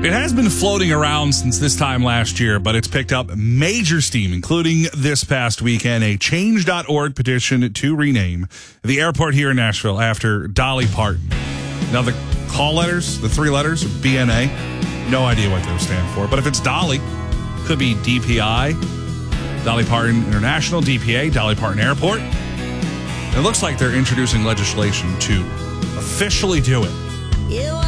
It has been floating around since this time last year, but it's picked up major steam, including this past weekend, a change.org petition to rename the airport here in Nashville after Dolly Parton. Now, the call letters, the three letters, BNA, no idea what those stand for. But if it's Dolly, could be DPI, Dolly Parton International, DPA, Dolly Parton Airport. And it looks like they're introducing legislation to officially do it.